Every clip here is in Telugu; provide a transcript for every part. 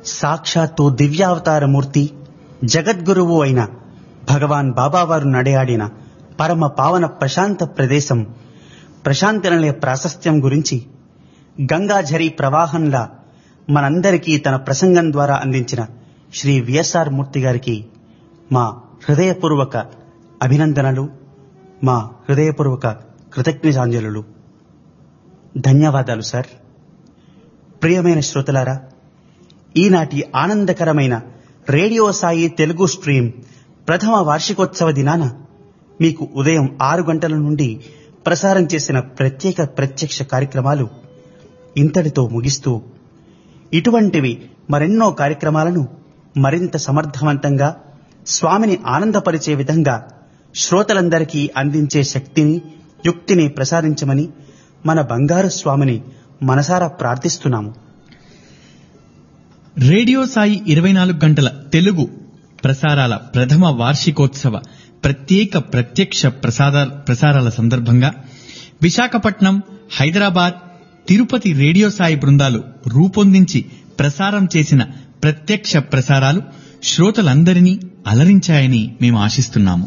సాక్షాత్తు దివ్యావతారమూర్తి జగద్గురువు అయిన భగవాన్ బాబావారు నడయాడిన పరమ పావన ప్రశాంత ప్రదేశం ప్రశాంతి నిలయ ప్రాశస్త్యం గురించి గంగాఝరీ ప్రవాహంలా మనందరికీ తన ప్రసంగం ద్వారా అందించిన శ్రీ విఎస్ఆర్ మూర్తి గారికి మా హృదయపూర్వక అభినందనలు, మా హృదయపూర్వక కృతజ్ఞతాంజలులు. ధన్యవాదాలు సార్. ప్రియమైన శ్రోతలారా, ఈనాటి ఆనందకరమైన రేడియో సాయి తెలుగు స్ట్రీమ్ ప్రథమ వార్షికోత్సవ దినాన మీకు ఉదయం 6 గంటల నుండి ప్రసారం చేసిన ప్రత్యక్ష కార్యక్రమాలు ఇంతటితో ముగిస్తూ ఇటువంటివి మరెన్నో కార్యక్రమాలను మరింత సమర్థవంతంగా స్వామిని ఆనందపరిచే విధంగా శ్రోతలందరికీ అందించే శక్తిని, యుక్తిని ప్రసాదించమని మన బంగారు స్వామిని మనసారా ప్రార్థిస్తున్నాము. రేడియో సాయి 24 గంటల తెలుగు ప్రసారాల ప్రథమ వార్షికోత్సవ ప్రత్యక్ష ప్రసారాల సందర్భంగా విశాఖపట్నం, హైదరాబాద్, తిరుపతి రేడియో సాయి బృందాలు రూపొందించి ప్రసారం చేసిన ప్రత్యక్ష ప్రసారాలు శ్రోతలందరినీ అలరించాయని మేము ఆశిస్తున్నాము.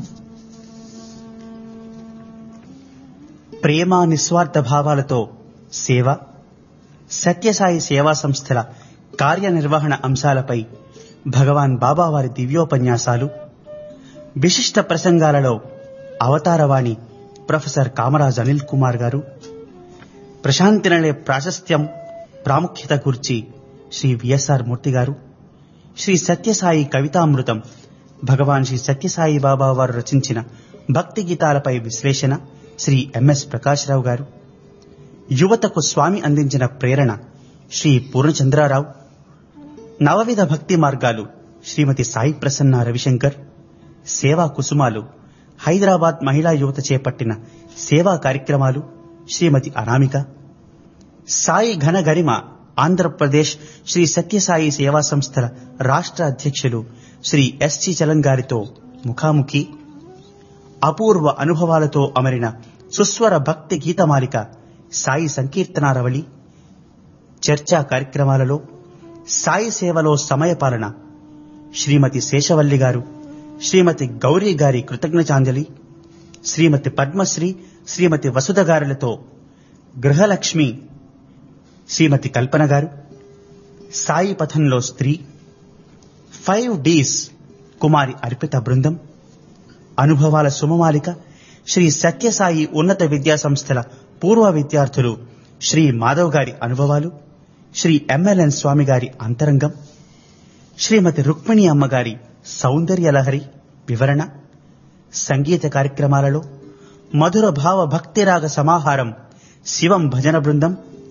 ప్రేమ, నిస్వార్థ భావాలతో సేవ, సత్యసాయి సేవా సంస్థల కార్యనిర్వహణ అంశాలపై భగవాన్ బాబావారి దివ్యోపన్యాసాలు, విశిష్ట ప్రసంగాలలో అవతారవాణి ప్రొఫెసర్ కామరాజ్ అనిల్ కుమార్ గారు, ప్రశాంతి నిలయ ప్రాశస్త్యం ప్రాముఖ్యత గురించి శ్రీ విఎస్ఆర్ మూర్తి గారు, శ్రీ సత్యసాయి కవితామృతం భగవాన్ శ్రీ సత్యసాయి బాబా వారు రచించిన భక్తి గీతాలపై విశ్లేషణ శ్రీ ఎంఎస్ ప్రకాశ్రావు గారు, యువతకు స్వామి అందించిన ప్రేరణ శ్రీ పూర్ణచంద్రారావు, నవవిధ భక్తి మార్గాలు శ్రీమతి సాయి ప్రసన్న రవిశంకర్, సేవా కుసుమాలు హైదరాబాద్ మహిళా యువత చేపట్టిన సేవా కార్యక్రమాలు శ్రీమతి అనామిక, సాయి ఘన గరిమ ఆంధ్రప్రదేశ్ శ్రీ సత్యసాయి సేవా సంస్థల రాష్ట్ర అధ్యక్షులు శ్రీ ఎస్సి చలం గారితో ముఖాముఖి, అపూర్వ అనుభవాలతో అమరిన సుస్వర భక్తి గీతమాలిక సాయి సంకీర్తనారవళి, చర్చా కార్యక్రమాలలో సాయి సేవలో సమయపాలన శ్రీమతి శేషవల్లి గారు, శ్రీమతి గౌరీ గారి కృతజ్ఞతాంజలి, శ్రీమతి పద్మశ్రీ, శ్రీమతి వసుధ గారులతో గృహలక్ష్మి శ్రీమతి కల్పన గారు, సాయి పథంలో స్త్రీ, 5Ds కుమారి అర్పిత బృందం, అనుభవాల సుమమాలిక శ్రీ సత్యసాయి ఉన్నత విద్యా సంస్థల పూర్వ విద్యార్థులు శ్రీ మాధవ్ గారి అనుభవాలు, శ్రీ ఎంఎల్ఎన్ స్వామి గారి అంతరంగం, శ్రీమతి రుక్మిణి అమ్మగారి సౌందర్య లహరి వివరణ, సంగీత కార్యక్రమాలలో మధుర భావ భక్తిరాగ సమాహారం శివం భజన బృందం,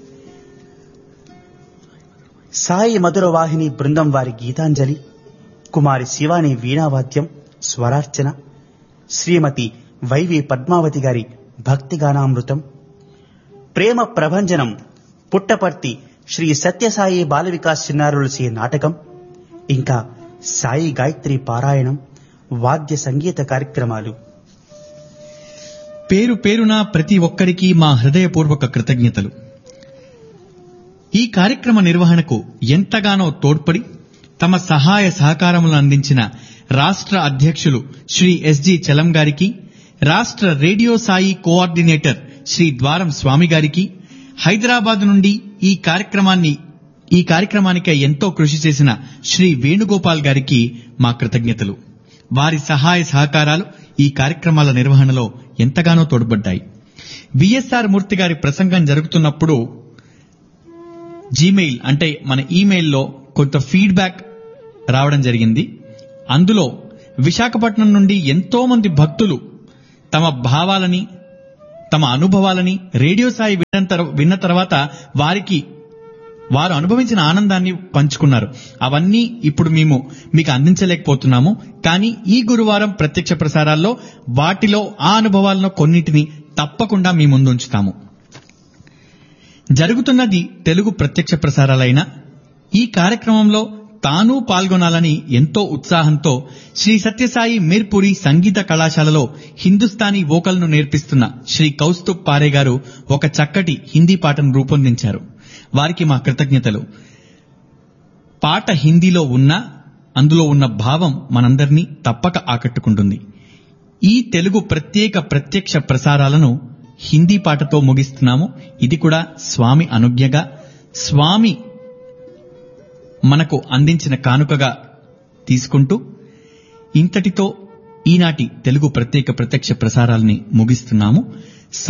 సాయి మధుర వాహిని బృందం వారి గీతాంజలి, కుమారి శివాని వీణావాద్యం స్వరార్చన, శ్రీమతి వైవి పద్మావతి గారి భక్తిగానామృతం, ప్రేమ ప్రభంజనం పుట్టపర్తి శ్రీ సత్యసాయి బాల వికాస్ చిన్నారులసి నాటకం, ఇంకా సాయి గాయత్రి పారాయణం, వాద్య సంగీత కార్యక్రమాలు. పేరు పేరున ప్రతి ఒక్కరికి మా హృదయపూర్వక కృతజ్ఞతలు. ఈ కార్యక్రమ నిర్వహణకు ఎంతగానో తోడ్పడి తమ సహాయ సహకారములను అందించిన రాష్ట్ర అధ్యక్షులు శ్రీ ఎస్జి చలం గారికి, రాష్ట్ర రేడియో సాయి కోఆర్డినేటర్ శ్రీ ద్వారం స్వామి గారికి, హైదరాబాద్ నుండి ఈ కార్యక్రమానికి ఎంతో కృషి చేసిన శ్రీ వేణుగోపాల్ గారికి మా కృతజ్ఞతలు. వారి సహాయ సహకారాలు ఈ కార్యక్రమాల నిర్వహణలో ఎంతగానో తోడ్పడ్డాయి. విఎస్ఆర్ మూర్తి గారి ప్రసంగం జరుగుతున్నప్పుడు జీమెయిల్ అంటే మన ఈమెయిల్లో కొంత ఫీడ్బ్యాక్ రావడం జరిగింది. అందులో విశాఖపట్నం నుండి ఎంతో మంది భక్తులు తమ భావాలని, తమ అనుభవాలని రేడియో సాయి విన్న తర్వాత వారు అనుభవించిన ఆనందాన్ని పంచుకున్నారు. అవన్నీ ఇప్పుడు మేము మీకు అందించలేకపోతున్నాము. కానీ ఈ గురువారం ప్రత్యక్ష ప్రసారాల్లో వాటిలో ఆ అనుభవాలను కొన్నింటిని తప్పకుండా మీ ముందు ఉంచుతాము. జరుగుతున్నది తెలుగు ప్రత్యక్ష ప్రసారాలైన ఈ కార్యక్రమంలో తాను పాల్గొనాలని ఎంతో ఉత్సాహంతో శ్రీ సత్యసాయి మీర్పురి సంగీత కళాశాలలో హిందుస్థానీ వోకల్ను నేర్పిస్తున్న శ్రీ కౌస్తుబ్ పారే గారు ఒక చక్కటి హిందీ పాటను రూపొందించారు. వారికి మా కృతజ్ఞతలు. పాట హిందీలో ఉన్నా అందులో ఉన్న భావం మనందరినీ తప్పక ఆకట్టుకుంటుంది. ఈ తెలుగు ప్రత్యక్ష ప్రసారాలను హిందీ పాటతో ముగిస్తున్నాము. ఇది కూడా స్వామి అనుజ్ఞగా, స్వామి మనకు అందించిన కానుకగా తీసుకుంటూ ఇంతటితో ఈనాటి తెలుగు ప్రత్యక్ష ప్రసారాలని ముగిస్తున్నాము.